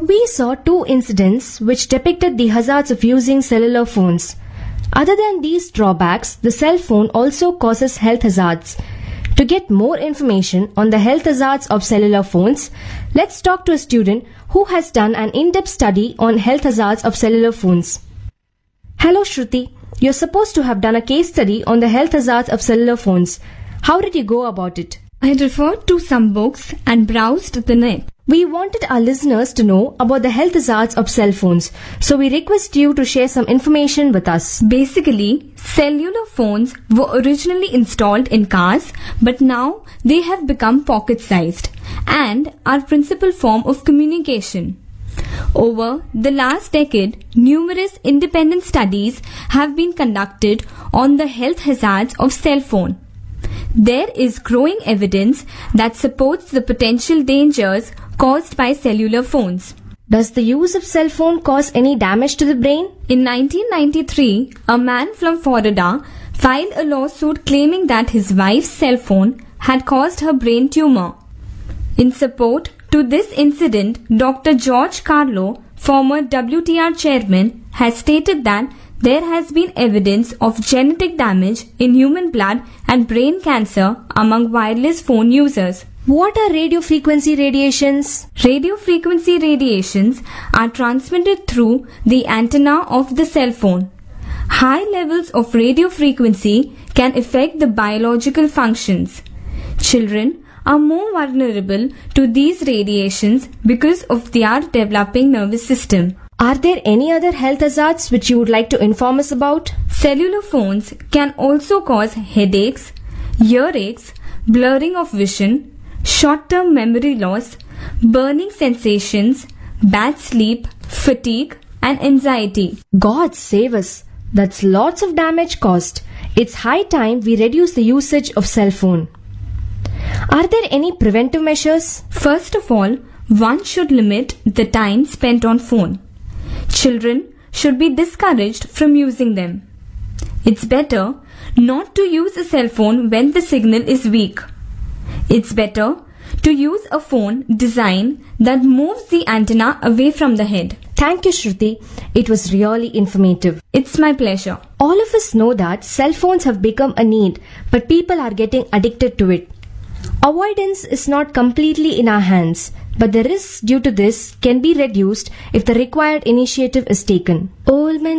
We saw two incidents which depicted the hazards of using cellular phones. Other than these drawbacks, the cell phone also causes health hazards. To get more information on the health hazards of cellular phones, let's talk to a student who has done an in-depth study on health hazards of cellular phones. Hello Shruti, you're supposed to have done a case study on the health hazards of cellular phones. How did you go about it? I referred to some books and browsed the net. We wanted our listeners to know about the health hazards of cell phones, so we request you to share some information with us. Basically, cellular phones were originally installed in cars, but now they have become pocket-sized and are principal form of communication. Over the last decade, numerous independent studies have been conducted on the health hazards of cell phone. There is growing evidence that supports the potential dangers caused by cellular phones. Does the use of cell phone cause any damage to the brain? In 1993, a man from Florida filed a lawsuit claiming that his wife's cell phone had caused her brain tumor. In support to this incident, Dr. George Carlo, former WTR chairman, has stated that there has been evidence of genetic damage in human blood and brain cancer among wireless phone users. What are radio frequency radiations? Radio frequency radiations are transmitted through the antenna of the cell phone. High levels of radio frequency can affect the biological functions. Children are more vulnerable to these radiations because of their developing nervous system. Are there any other health hazards which you would like to inform us about? Cellular phones can also cause headaches, earaches, blurring of vision, short-term memory loss, burning sensations, bad sleep, fatigue, and anxiety. God save us! That's lots of damage caused. It's high time we reduce the usage of cell phone. Are there any preventive measures? First of all, one should limit the time spent on phone. Children should be discouraged from using them. It's better not to use a cell phone when the signal is weak. It's better to use a phone design that moves the antenna away from the head. Thank you, Shruti. It was really informative. It's my pleasure. All of us know that cell phones have become a need, but people are getting addicted to it. Avoidance is not completely in our hands, but the risks due to this can be reduced if the required initiative is taken. Old men